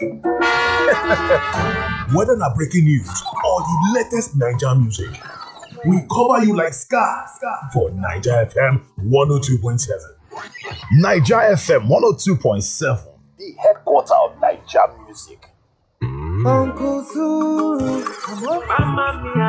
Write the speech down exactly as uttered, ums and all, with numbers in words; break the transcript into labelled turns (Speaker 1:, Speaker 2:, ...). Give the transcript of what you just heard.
Speaker 1: Whether na breaking news or the latest Naija music, we cover you like scar for Naija F M one oh two point seven. Naija F M one oh two point seven, the headquarter of Naija music.
Speaker 2: Uncle Zuru, Mamma Mia.